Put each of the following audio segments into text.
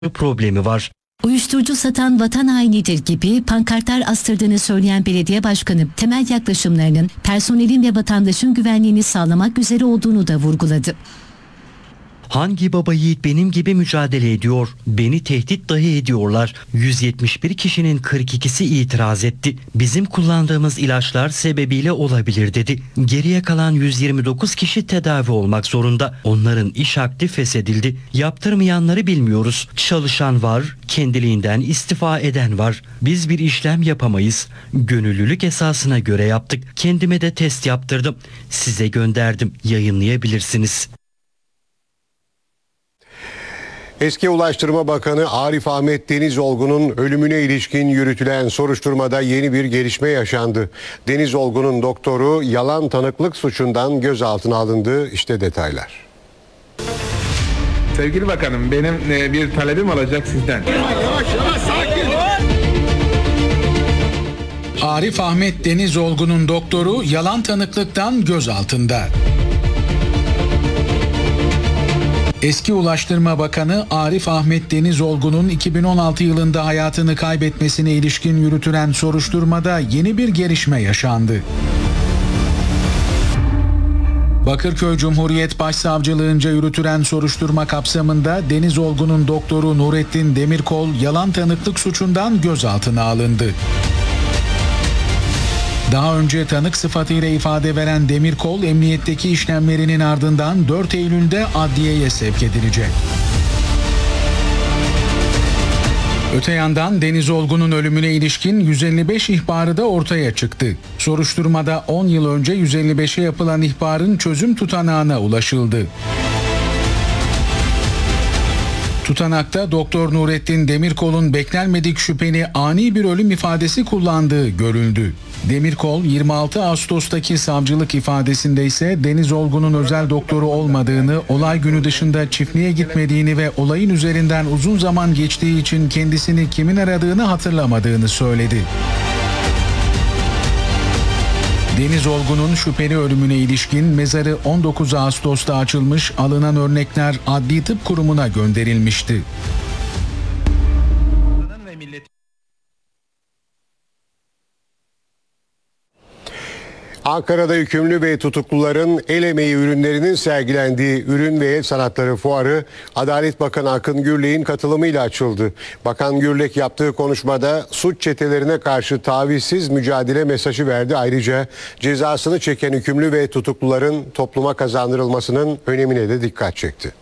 problemi var. Uyuşturucu satan vatan hainidir gibi pankartlar astırdığını söyleyen belediye başkanı temel yaklaşımlarının personelin ve vatandaşın güvenliğini sağlamak üzere olduğunu da vurguladı. Hangi baba yiğit benim gibi mücadele ediyor? Beni tehdit dahi ediyorlar. 171 kişinin 42'si itiraz etti. Bizim kullandığımız ilaçlar sebebiyle olabilir dedi. Geriye kalan 129 kişi tedavi olmak zorunda. Onların iş akdi feshedildi. Yaptırmayanları bilmiyoruz. Çalışan var, kendiliğinden istifa eden var. Biz bir işlem yapamayız. Gönüllülük esasına göre yaptık. Kendime de test yaptırdım. Size gönderdim. Yayınlayabilirsiniz. Eski Ulaştırma Bakanı Arif Ahmet Denizolgu'nun ölümüne ilişkin yürütülen soruşturmada yeni bir gelişme yaşandı. Denizolgu'nun doktoru yalan tanıklık suçundan gözaltına alındı. İşte detaylar. Sevgili bakanım, benim bir talebim olacak sizden. Yavaş sakin. Arif Ahmet Denizolgu'nun doktoru yalan tanıklıktan gözaltında. Eski Ulaştırma Bakanı Arif Ahmet Denizolgu'nun 2016 yılında hayatını kaybetmesine ilişkin yürütülen soruşturmada yeni bir gelişme yaşandı. Bakırköy Cumhuriyet Başsavcılığınca yürütülen soruşturma kapsamında Denizolgu'nun doktoru Nurettin Demirkol yalan tanıklık suçundan gözaltına alındı. Daha önce tanık sıfatıyla ifade veren Demirkol, emniyetteki işlemlerinin ardından 4 Eylül'de adliyeye sevk edilecek. Öte yandan Denizolgu'nun ölümüne ilişkin 155 ihbarı da ortaya çıktı. Soruşturmada 10 yıl önce 155'e yapılan ihbarın çözüm tutanağına ulaşıldı. Tutanakta Doktor Nurettin Demirkol'un beklenmedik şüpheli ani bir ölüm ifadesi kullandığı görüldü. Demirkol 26 Ağustos'taki savcılık ifadesinde ise Denizolgu'nun özel doktoru olmadığını, olay günü dışında çiftliğe gitmediğini ve olayın üzerinden uzun zaman geçtiği için kendisini kimin aradığını hatırlamadığını söyledi. Denizolgu'nun şüpheli ölümüne ilişkin mezarı 19 Ağustos'ta açılmış, alınan örnekler Adli Tıp Kurumu'na gönderilmişti. Ankara'da hükümlü ve tutukluların el emeği ürünlerinin sergilendiği Ürün ve El Sanatları Fuarı Adalet Bakanı Akın Gürlek'in katılımıyla açıldı. Bakan Gürlek yaptığı konuşmada suç çetelerine karşı tavizsiz mücadele mesajı verdi. Ayrıca cezasını çeken hükümlü ve tutukluların topluma kazandırılmasının önemine de dikkat çekti.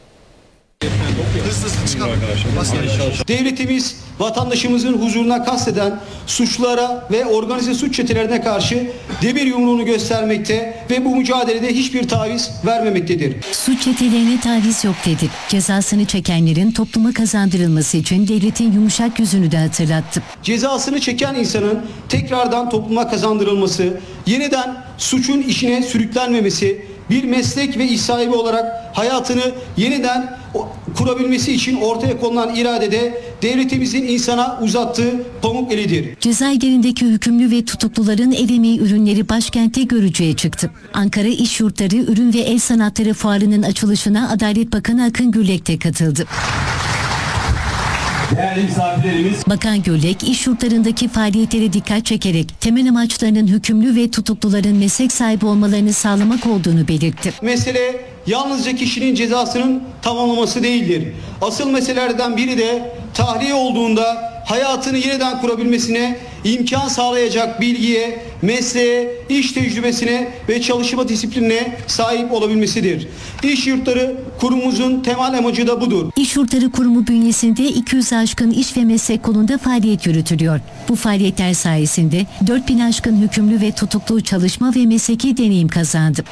Devletimiz vatandaşımızın huzuruna kasteden suçlara ve organize suç çetelerine karşı demir yumruğunu göstermekte ve bu mücadelede hiçbir taviz vermemektedir. Suç çetelerine taviz yok dedi. Cezasını çekenlerin topluma kazandırılması için devletin yumuşak yüzünü de hatırlattı. Cezasını çeken insanın tekrardan topluma kazandırılması, yeniden suçun işine sürüklenmemesi, bir meslek ve iş sahibi olarak hayatını yeniden kurabilmesi için ortaya konulan iradede devletimizin insana uzattığı pamuk elidir. Cezaevlerindeki hükümlü ve tutukluların el emeği ürünleri başkentte görücüye çıktı. Ankara İş Yurtları Ürün ve El Sanatları Fuarı'nın açılışına Adalet Bakanı Akın Gürlek de katıldı. Değerli misafirlerimiz. Bakan Gürlek, iş yurtlarındaki faaliyetlere dikkat çekerek temel amaçlarının hükümlü ve tutukluların meslek sahibi olmalarını sağlamak olduğunu belirtti. Mesele yalnızca kişinin cezasının tamamlaması değildir. Asıl meselelerden biri de tahliye olduğunda hayatını yeniden kurabilmesine imkan sağlayacak bilgiye, mesleğe, iş tecrübesine ve çalışma disiplinine sahip olabilmesidir. İş Yurtları Kurumumuzun temel amacı da budur. İş Yurtları Kurumu bünyesinde 200'e aşkın iş ve meslek kolunda faaliyet yürütülüyor. Bu faaliyetler sayesinde 4000 aşkın hükümlü ve tutuklu çalışma ve mesleki deneyim kazandı.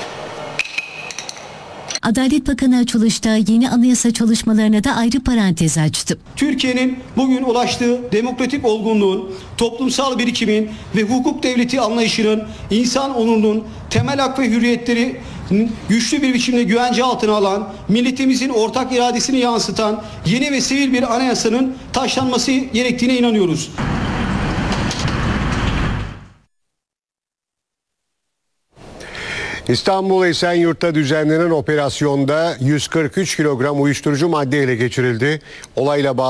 Adalet Bakanı açılışta yeni anayasa çalışmalarına da ayrı parantez açtı. Türkiye'nin bugün ulaştığı demokratik olgunluğun, toplumsal birikimin ve hukuk devleti anlayışının, insan onurunun, temel hak ve hürriyetleri güçlü bir biçimde güvence altına alan, milletimizin ortak iradesini yansıtan yeni ve sivil bir anayasanın taşlanması gerektiğine inanıyoruz. İstanbul Esenyurt'ta düzenlenen operasyonda 143 kilogram uyuşturucu madde ele geçirildi. Olayla bağlı